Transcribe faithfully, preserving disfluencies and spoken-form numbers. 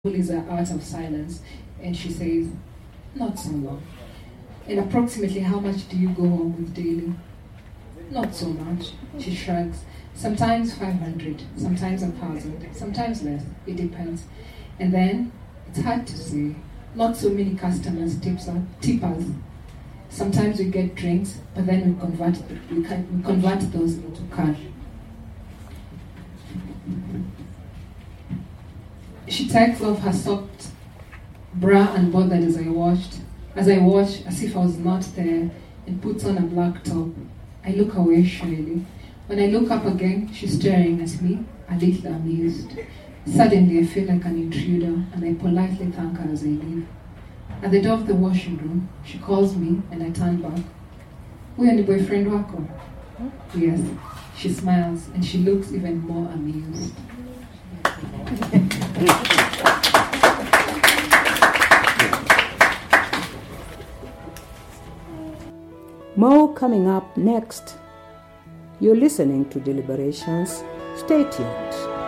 is the art of silence, and she says, not so long. And approximately how much do you go home with daily? Not so much, she shrugs. Sometimes five hundred, sometimes a thousand, sometimes less, it depends. And then, it's hard to say, not so many customers tips us, tip us. Sometimes we get drinks, but then we convert, we, can, we convert those into cash. She takes off her socked bra and bothered as I watched, as I watch, as if I was not there, and puts on a black top. I look away shyly. When I look up again, she's staring at me, a little amused. Suddenly, I feel like an intruder, and I politely thank her as I leave. At the door of the washing room, she calls me, and I turn back. Huyo ni boyfriend wako? Yes. She smiles, and she looks even more amused. More coming up next. You're listening to Deliberations. Stay tuned.